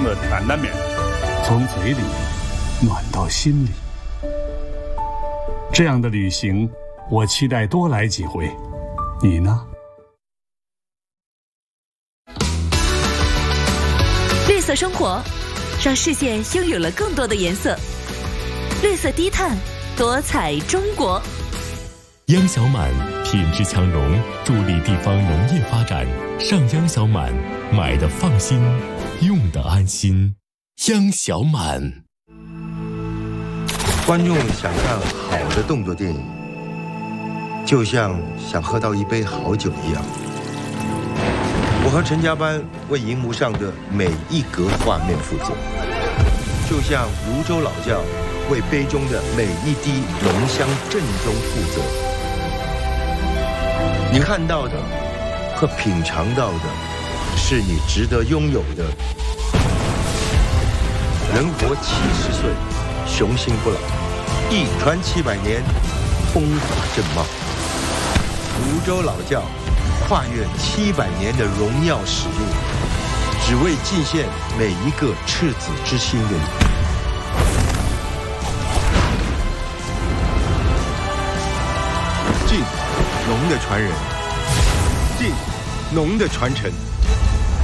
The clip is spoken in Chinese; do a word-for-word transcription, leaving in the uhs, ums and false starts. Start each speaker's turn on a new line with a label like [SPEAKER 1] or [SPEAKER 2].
[SPEAKER 1] 的担担面，
[SPEAKER 2] 从嘴里暖到心里。这样的旅行，我期待多来几回。你呢？
[SPEAKER 3] 绿色生活，让世界拥有了更多的颜色。绿色低碳，多彩中国。
[SPEAKER 4] 央小满品质强农，助力地方农业发展。上央小满，买的放心，用的安心。央小满。
[SPEAKER 5] 观众想看好的动作电影，就像想喝到一杯好酒一样。我和陈家班为荧幕上的每一格画面负责，就像泸州老窖为杯中的每一滴浓香正宗负责。你看到的和品尝到的，是你值得拥有的。人活七十岁，雄心不老，一传七百年，风华正茂。泸州老窖跨越七百年的荣耀使命，只为祭献每一个赤子之心的你。晋，农的传人；晋，农的传承。